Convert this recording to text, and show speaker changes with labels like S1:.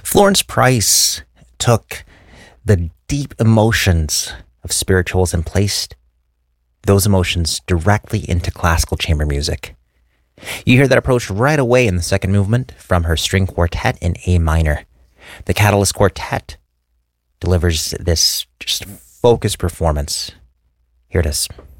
S1: Florence Price took the deep emotions of spirituals and placed those emotions directly into classical chamber music. You hear that approach right away in the second movement from her string quartet in A minor. The Catalyst Quartet delivers this just focused performance. Here it is.